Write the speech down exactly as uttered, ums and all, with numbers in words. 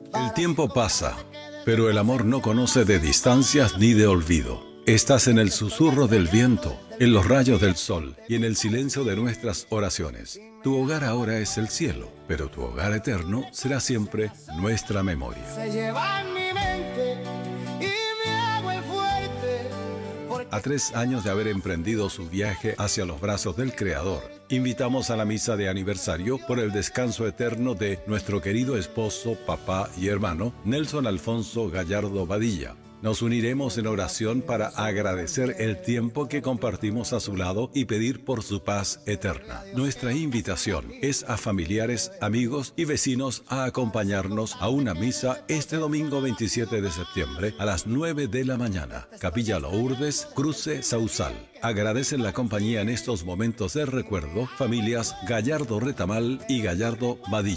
El tiempo pasa, pero el amor no conoce de distancias ni de olvido. Estás en el susurro del viento, en los rayos del sol y en el silencio de nuestras oraciones. Tu hogar ahora es el cielo, pero tu hogar eterno será siempre nuestra memoria. Se lleva en mi mente y me hago el fuerte. Porque... A tres años de haber emprendido su viaje hacia los brazos del Creador, invitamos a la misa de aniversario por el descanso eterno de nuestro querido esposo, papá y hermano, Nelson Alfonso Gallardo Badilla. Nos uniremos en oración para agradecer el tiempo que compartimos a su lado y pedir por su paz eterna. Nuestra invitación es a familiares, amigos y vecinos a acompañarnos a una misa este domingo veintisiete de septiembre a las nueve de la mañana. Capilla Lourdes, Cruce Sausal. Agradecen la compañía en estos momentos de recuerdo familias Gallardo Retamal y Gallardo Badilla.